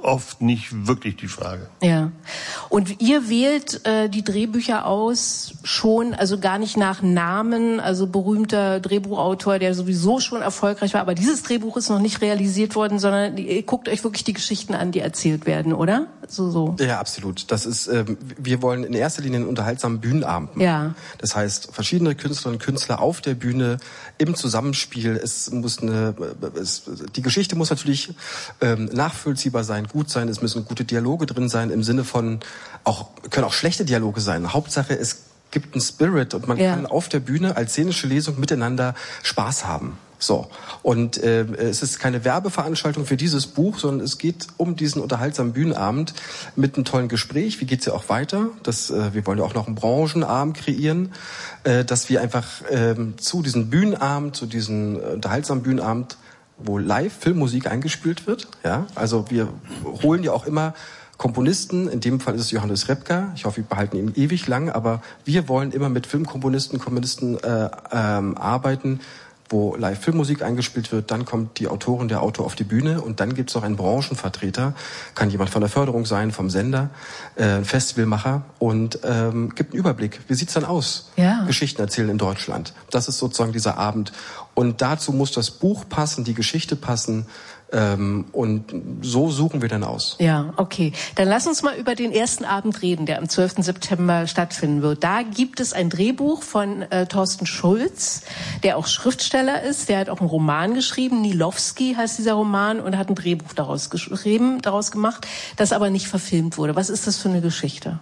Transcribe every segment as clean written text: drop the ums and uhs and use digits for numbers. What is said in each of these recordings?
oft nicht wirklich die Frage. Ja. Und ihr wählt die Drehbücher aus schon, also gar nicht nach Namen, also berühmter Drehbuchautor, der sowieso schon erfolgreich war, aber dieses Drehbuch ist noch nicht realisiert worden, sondern ihr guckt euch wirklich die Geschichten an, die erzählt werden, oder? So. Ja, absolut. Das ist, wir wollen in erster Linie einen unterhaltsamen Bühnenabend machen. Ja. Das heißt, verschiedene Künstlerinnen und Künstler auf der Bühne im Zusammenspiel. Die Geschichte muss natürlich nachvollziehbar sein, gut sein. Es müssen gute Dialoge drin sein im Sinne von können auch schlechte Dialoge sein. Hauptsache, es gibt einen Spirit und man kann auf der Bühne als szenische Lesung miteinander Spaß haben. So. Und es ist keine Werbeveranstaltung für dieses Buch, sondern es geht um diesen unterhaltsamen Bühnenabend mit einem tollen Gespräch. Wie geht's ja auch weiter? Wir wollen ja auch noch einen Branchenabend kreieren, dass wir einfach zu diesem Bühnenabend, zu diesem unterhaltsamen Bühnenabend, wo live Filmmusik eingespielt wird. Ja, also wir holen ja auch immer Komponisten, in dem Fall ist es Johannes Repka, ich hoffe, wir behalten ihn ewig lang, aber wir wollen immer mit Filmkomponisten, Komponisten arbeiten, wo live Filmmusik eingespielt wird, dann kommt die Autorin, der Autor auf die Bühne und dann gibt's noch einen Branchenvertreter, kann jemand von der Förderung sein, vom Sender, Festivalmacher und gibt einen Überblick. Wie sieht's dann aus? Ja. Geschichten erzählen in Deutschland. Das ist sozusagen dieser Abend. Und dazu muss das Buch passen, die Geschichte passen. Und so suchen wir dann aus. Ja, okay. Dann lass uns mal über den ersten Abend reden, der am 12. September stattfinden wird. Da gibt es ein Drehbuch von Thorsten Schulz, der auch Schriftsteller ist. Der hat auch einen Roman geschrieben. Nilowski heißt dieser Roman und hat ein Drehbuch daraus gemacht, das aber nicht verfilmt wurde. Was ist das für eine Geschichte?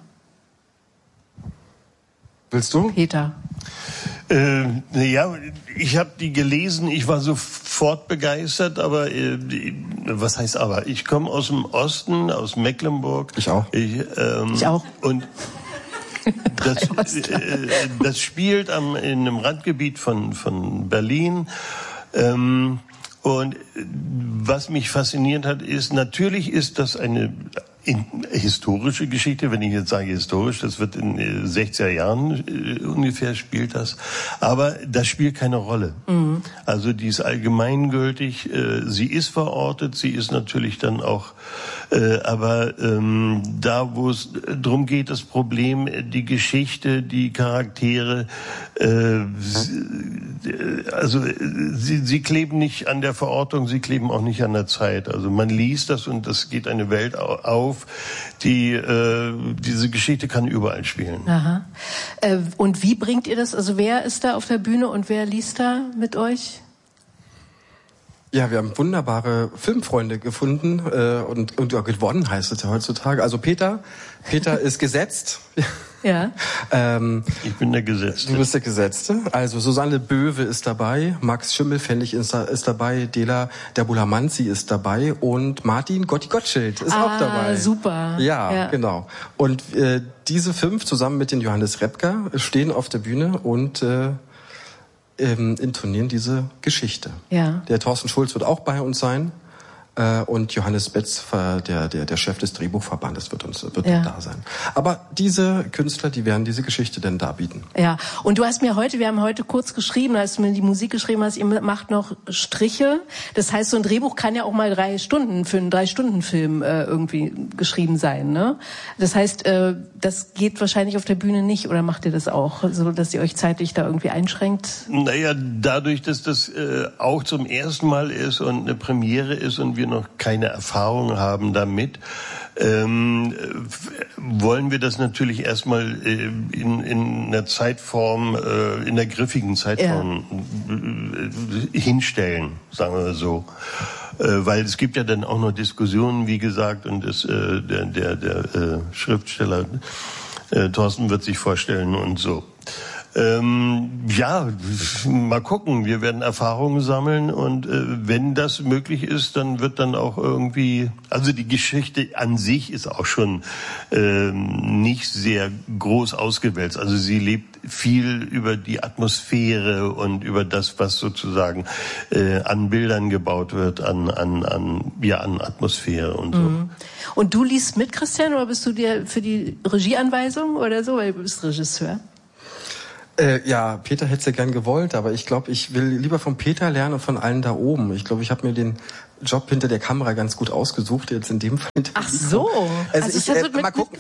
Willst du? Peter. Ja, ich habe die gelesen, ich war sofort begeistert, aber was heißt aber? Ich komme aus dem Osten, aus Mecklenburg. Ich auch. Ich auch. Und das spielt in einem Randgebiet von Berlin. Und was mich fasziniert hat, ist, natürlich ist das eine historische Geschichte, wenn ich jetzt sage historisch, das wird in 60er Jahren ungefähr spielt das, aber das spielt keine Rolle. Mhm. Also die ist allgemeingültig, sie ist verortet, sie ist natürlich dann auch, aber da wo es drum geht, das Problem, die Geschichte, die Charaktere, also sie kleben nicht an der Verortung, sie kleben auch nicht an der Zeit. Also man liest das und das geht eine Welt auf, diese Geschichte kann überall spielen. Aha. Und wie bringt ihr das? Also wer ist da auf der Bühne und wer liest da mit euch? Ja, wir haben wunderbare Filmfreunde gefunden und gewonnen heißt es ja heutzutage. Also Peter ist gesetzt. Ja. Ich bin der Gesetzte. Du bist der Gesetzte. Also Susanne Böwe ist dabei, Max Schimmelpfennig ist dabei, Dela Derbulamanzi ist dabei und Martin Gotti-Gottschild ist auch dabei. Super. Ja, genau. Und diese 5 zusammen mit den Johannes Repka stehen auf der Bühne und intonieren diese Geschichte. Ja. Der Thorsten Schulz wird auch bei uns sein. Und Johannes Betz, der Chef des Drehbuchverbandes, wird da sein. Aber diese Künstler, die werden diese Geschichte denn darbieten. Ja, und wir haben heute kurz geschrieben, als du mir die Musik geschrieben hast, ihr macht noch Striche. Das heißt, so ein Drehbuch kann ja auch mal 3 Stunden für einen 3-Stunden-Film irgendwie geschrieben sein, ne? Das heißt, das geht wahrscheinlich auf der Bühne nicht, oder macht ihr das auch, so dass ihr euch zeitlich da irgendwie einschränkt? Naja, dadurch, dass das auch zum ersten Mal ist und eine Premiere ist und wir noch keine Erfahrung haben damit, wollen wir das natürlich erstmal in einer Zeitform, in der griffigen Zeitform hinstellen, sagen wir so. Weil es gibt ja dann auch noch Diskussionen, wie gesagt, und der Schriftsteller Thorsten wird sich vorstellen und so. Ja, mal gucken. Wir werden Erfahrungen sammeln und wenn das möglich ist, dann wird dann auch irgendwie, also die Geschichte an sich ist auch schon nicht sehr groß ausgewälzt. Also sie lebt viel über die Atmosphäre und über das, was sozusagen an Bildern gebaut wird, an Atmosphäre und so. Mhm. Und du liest mit, Christian, oder bist du dir für die Regieanweisung oder so, weil du bist Regisseur? Ja, Peter hätte es ja gern gewollt, aber ich glaube, ich will lieber von Peter lernen und von allen da oben. Ich glaube, ich habe mir den Job hinter der Kamera ganz gut ausgesucht, jetzt in dem Fall. Ach so. Also ich mal gucken.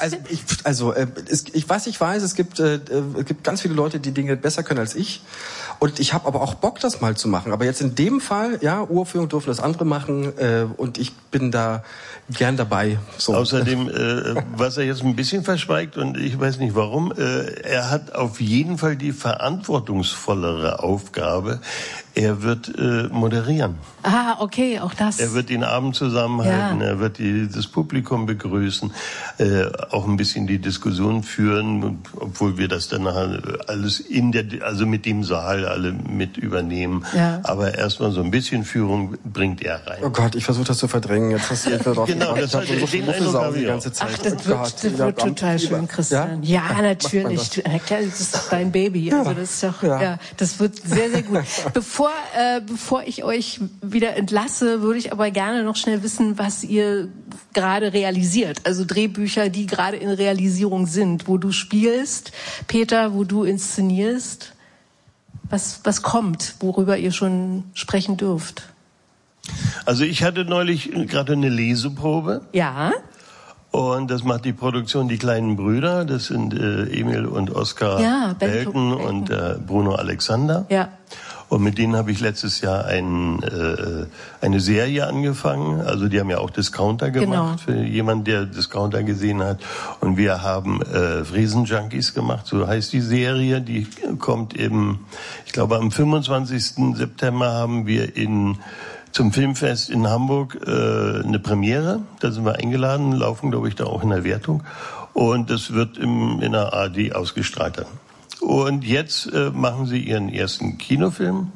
Ich weiß, es gibt ganz viele Leute, die Dinge besser können als ich. Und ich habe aber auch Bock, das mal zu machen. Aber jetzt in dem Fall, ja, Uraufführung dürfen das andere machen und ich bin da gern dabei. So. Außerdem, was er jetzt ein bisschen verschweigt und ich weiß nicht warum, er hat auf jeden Fall die verantwortungsvollere Aufgabe. Er wird moderieren. Ah, okay, auch das. Er wird den Abend zusammenhalten, er wird das Publikum begrüßen, auch ein bisschen die Diskussion führen, obwohl wir das dann alles also mit dem Saal alle mit übernehmen. Ja. Aber erstmal so ein bisschen Führung bringt er rein. Oh Gott, ich versuche das zu verdrängen. Jetzt passiert mir doch. Genau, das hat den Eindruck die ganze Zeit. Ach, das wird total schön, Christian. Ja, natürlich. Das ist doch dein Baby. Also das ist doch, das wird sehr, sehr gut. Bevor ich euch wieder entlasse, würde ich aber gerne noch schnell wissen, was ihr gerade realisiert. Also Drehbücher, die gerade in Realisierung sind, wo du spielst, Peter, wo du inszenierst. Was kommt, worüber ihr schon sprechen dürft? Also ich hatte neulich gerade eine Leseprobe. Ja. Und das macht die Produktion Die kleinen Brüder. Das sind Emil und Oskar Belken und Bruno Alexander. Ja. Und mit denen habe ich letztes Jahr eine Serie angefangen. Also die haben ja auch Discounter gemacht, für jemand, der Discounter gesehen hat. Und wir haben Friesenjunkies gemacht, so heißt die Serie. Die kommt ich glaube am 25. September haben wir zum Filmfest in Hamburg eine Premiere. Da sind wir eingeladen, laufen, glaube ich, da auch in der Wertung. Und das wird in der ARD ausgestrahlt dann. Und jetzt machen sie ihren ersten Kinofilm.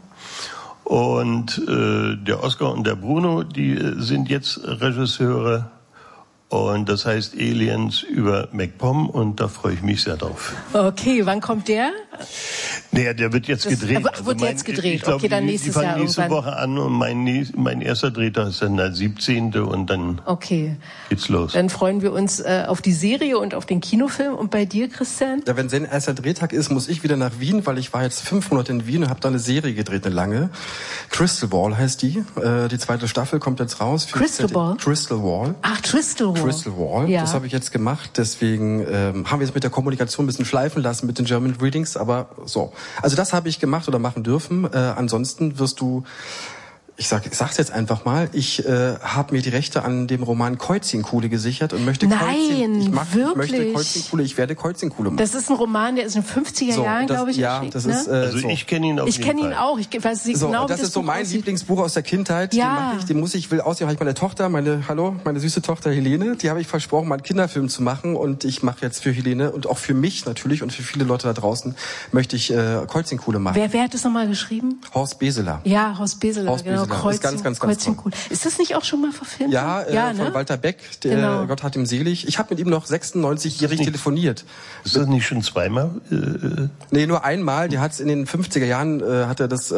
Und der Oskar und der Bruno, die sind jetzt Regisseure. Und das heißt Aliens über MacPom und da freue ich mich sehr drauf. Okay, wann kommt der? Naja, der wird jetzt gedreht. Wird jetzt gedreht? Ich glaub, okay, dann nächstes Jahr irgendwann. Die fangen nächste Woche an und mein erster Drehtag ist dann der 17. und dann geht's los. Dann freuen wir uns auf die Serie und auf den Kinofilm. Und bei dir, Christian? Ja, wenn sein erster Drehtag ist, muss ich wieder nach Wien, weil ich war jetzt 5 Monate in Wien und habe da eine Serie gedreht, eine lange. Crystal Wall heißt die. Die zweite Staffel kommt jetzt raus. Crystal Wall? Crystal Wall. Ach, Crystal Wall. Ja. Das habe ich jetzt gemacht. Deswegen haben wir es mit der Kommunikation ein bisschen schleifen lassen mit den German Readings, aber so. Also das habe ich gemacht oder machen dürfen. Ansonsten wirst du, ich sag's jetzt einfach mal, ich habe mir die Rechte an dem Roman Koizinkuhle gesichert und möchte ich werde Koizinkuhle machen. Das ist ein Roman, der ist in den 50er Jahren, glaube ich, ja, das ist also ich kenne ihn auf jeden Fall. Ich kenne ihn auch. Ich weiß nicht genau, das ist so mein Lieblingsbuch aus der Kindheit. Ja. Den will aussehen. Habe ich meine Tochter, meine süße Tochter Helene, die habe ich versprochen, mal einen Kinderfilm zu machen und ich mache jetzt für Helene und auch für mich natürlich und für viele Leute da draußen möchte ich Koizinkuhle machen. Wer hat das nochmal geschrieben? Horst Beseler. Ja, Horst Beseler, genau. Ist ganz toll. Ist das nicht auch schon mal verfilmt? Ja, von Walter Beck, Gott hat ihm selig. Ich habe mit ihm noch 96-jährig telefoniert. Ist das nicht schon zweimal? Nee, nur einmal. Der hat's in den 50er Jahren, hat er das,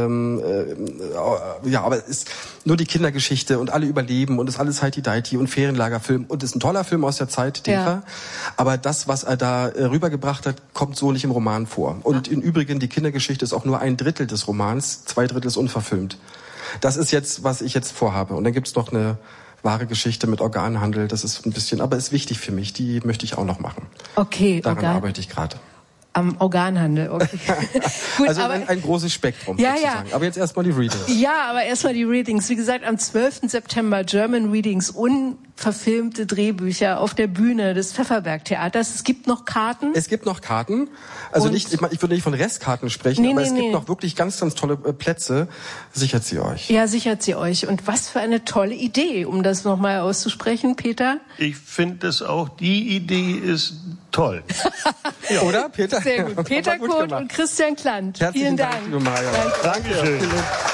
aber es ist nur die Kindergeschichte und alle überleben und ist alles Heidi-Deiti und Ferienlagerfilm und ist ein toller Film aus der Zeit, Defa. Aber das, was er da rübergebracht hat, kommt so nicht im Roman vor. Und im Übrigen, die Kindergeschichte ist auch nur 1/3 des Romans, 2/3 ist unverfilmt. Das ist jetzt, was ich jetzt vorhabe. Und dann gibt's noch eine wahre Geschichte mit Organhandel. Das ist ein bisschen, aber ist wichtig für mich. Die möchte ich auch noch machen. Okay. Daran arbeite ich gerade. Am Organhandel, okay. Gut, also ein großes Spektrum sozusagen. Ja. Aber jetzt erstmal die Readings. Ja, aber erstmal die Readings. Wie gesagt, am 12. September German Readings, unverfilmte Drehbücher auf der Bühne des Pfefferberg-Theaters. Es gibt noch Karten. Es gibt noch Karten. Also ich würde nicht von Restkarten sprechen, aber es gibt noch wirklich ganz, ganz tolle Plätze. Sichert sie euch. Ja, sichert sie euch. Und was für eine tolle Idee, um das nochmal auszusprechen, Peter. Ich finde es auch, die Idee ist toll. Ja. Oder, Peter? Sehr gut. Peter Kurt und Christian Klant. Vielen Dank. Dankeschön.